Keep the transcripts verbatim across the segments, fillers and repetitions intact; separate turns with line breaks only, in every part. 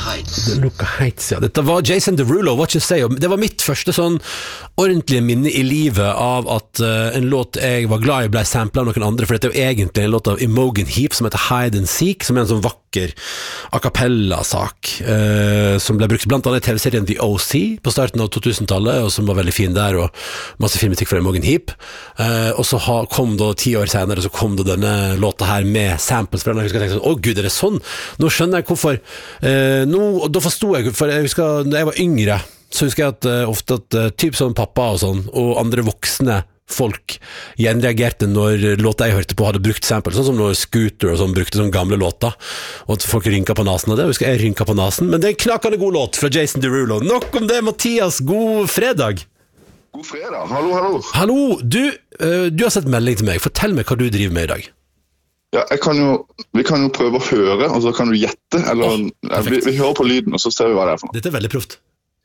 Heights. Look Heights, ja. Dette var Jason Derulo, What You Say. Det var mitt første sånn ordentlige minne i livet av at uh, en låt jeg var glad i ble samplet av noen andre, for dette er jo egentlig en låt av Imogen Heap som heter Hide and Seek, som er en sånn vakker a cappella-sak uh, som ble brukt blant annet i T V-serien The O C på starten av to-tusen-tallet, og som var veldig fin der, og masse fin musikk fra Imogen Heap. Uh, og så ha, kom da ti år senere, så kom da denne låta her med samples fra den. Jeg husker jeg tenkte sånn, å gud, er det sånn? Nå skjønner jeg hvorfor. Uh, nå, da forstod jeg, for jeg husker, da jeg var yngre, så husker jeg at uh, ofte at uh, typ sånn pappa og sånn, og andre voksne folk gjenreagerte når låta jeg hørte på hadde brukt samples, sånn som når Scooter og sånn brukte sånn gamle låter, og at folk rynka på nasen av det. Jeg husker jeg rynka på nasen, men det er en knakende god låt fra Jason Derulo. Nok om det, Mathias. God fredag.
God fredag. Hallo, hallo.
Hallo. Du, uh, du har sett melding til meg. Fortell meg hva du driver med i dag.
Ja, jeg kan jo, vi kan jo prøve å høre, og så kan du gjette, eller oh, ja, vi, vi hører på lyden, og så ser vi hva det er for noe.
Dette er veldig proft.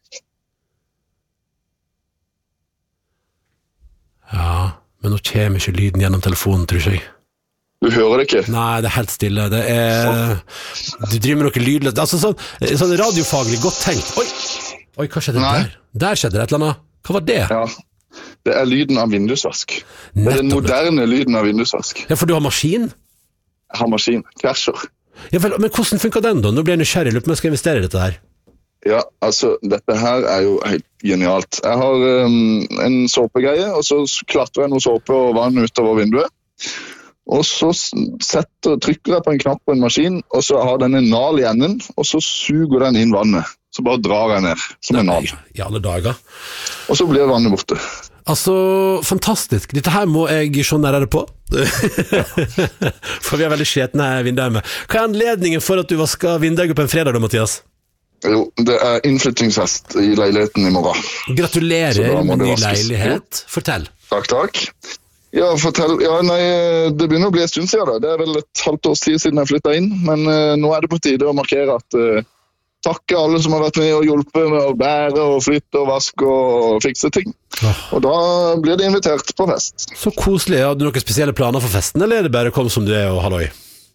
Ja, men nå kommer ikke lyden gjennom telefonen, tror jeg.
Du hører det ikke?
Nei, det er helt stille. Det er... Du driver med noe lydløst. Altså sånn, sånn radiofaglig godt tenkt. Oi, Oi hva skjedde Nei. der? Der skjedde det et eller annet. Hva var det?
Ja, det er lyden av vindusvask. Det er den moderne lyden av vindusvask.
Ja, for du har maskin?
Jeg har maskin. Krasjer.
Ja, vel, men hvordan funker den da? Nå blir jeg nysgjerrig, lurer på om jeg skal investere i dette her.
Ja, altså, dette her er jo helt genialt. Jeg har um, en såpegreie, og så klatrer jeg noe såpe og vann utover vinduet. Og så setter, trykker jeg på en knapp på en maskin, og så har den en nal i enden, og så suger den inn vannet. Så bare drar jeg ned, som en nal.
I alle dager.
Og så blir vannet borte.
Altså, fantastisk. Dette her må jeg se nærmere på. For vi har veldig skjetne vinduer med. Hva er anledningen for at du vasker vinduet på en fredag da, Mathias?
Jo, det er innflyttingsfest i leiligheten i morgen.
Gratulerer med ny leilighet. Fortell.
Takk, takk. Ja, fortell. Ja, nei, det begynner å bli en stund siden da. Det er vel et halvt års tid siden jeg flyttet inn, men uh, nå er det på tide å markere at uh, takke alle som har vært med og hjulpet med å bære og flytte og vaske og fikse ting. Oh. Og da blir det invitert på fest. Så koselig. Har du noen spesielle planer for festen, eller er det bare kom som du er og halloi?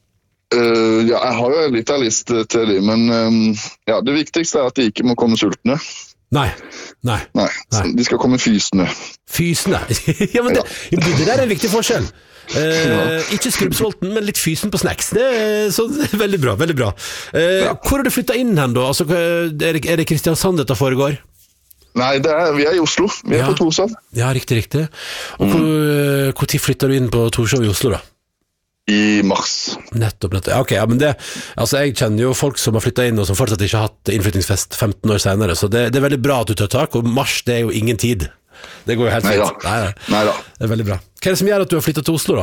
Uh, ja, jeg har jo en liten liste til dem, men um, ja, det viktigste er at de ikke må komme sultne. Nei, nei, nei. nei. De skal komme fysende. Fysende? Ja, men det, ja. det der er en viktig forskjell. Uh, ja. Ikke skrubbsulten, men litt fysen på snacks. Det er så, veldig bra, veldig bra. Uh, ja. Hvor har du flyttet inn hen da? Altså, er det, er det Kristiansand dette foregår? Nei, det er, vi er i Oslo. Vi er ja. på Torshov. Ja, riktig, riktig. Og mm. hvor, hvor tid flytter du inn på Torshov i Oslo da? I mars. Nettopp, nettopp. Ok, ja, men det, altså jeg kjenner jo folk som har flyttet inn og som fortsatt ikke har hatt innflyttingsfest femten år senere, så det, det er veldig bra at du tar tak, og mars det er jo ingen tid. Det går jo helt fint. Nei, nei da. Det er veldig bra. Hva er det som gjør at du har flyttet til Oslo da?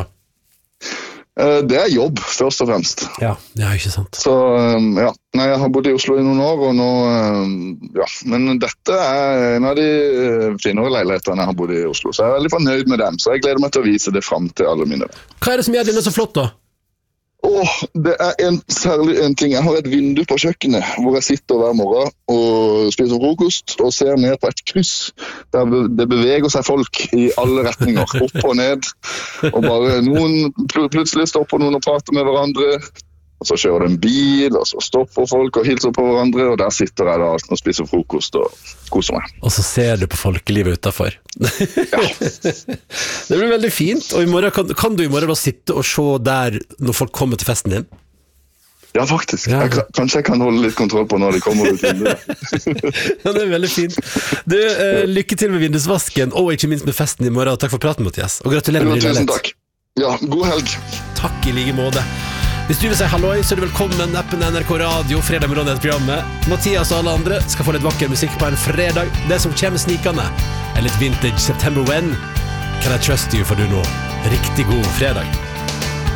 Det er jobb, først og fremst. Ja, ja, ikke sant. Så, ja, nei, jeg har bodd i Oslo i noen år, og nå, ja, men dette er en av de finere leilighetene jeg har bodd i Oslo, så jeg er veldig fornøyd med dem, så jeg gleder meg til å vise det frem til alle mine. Hva er det som gjør denne så flott da? Åh, det er en, særlig en ting. Jeg har et vindu på kjøkkenet, hvor jeg sitter hver morgen og spiser frokost, og ser ned på et kryss, der det beveger seg folk i alle retninger, opp og ned, og bare noen, plutselig stopper noen og prater med hverandre, og så kjører det en bil, og så stopper folk og hilser på hverandre, og der sitter jeg da og spiser frokost og koser meg. Og så ser du på folkelivet utenfor. Ja. Det blir veldig fint, og i morgen, kan, kan du i morgen da sitte og se der når folk kommer til festen din? Ja, faktisk. Ja. Jeg, kanskje jeg kan holde litt kontroll på når de kommer ut inn det. Ja, det er veldig fint. Du, eh, lykke til med vindusvasken, og ikke minst med festen i morgen, og takk for praten, Mathias. Og gratulerer med din leilighet. Tusen takk. Ja, god helg. Takk i like måte. Hvis du vil si halloi, så er du velkommen appen N R K Radio, fredag med Rådhetsprogrammet. Mathias og alle andre skal få litt vakker musikk på en fredag. Det som kommer snikende er litt vintage September When. Can I trust you for du nå? Riktig god fredag.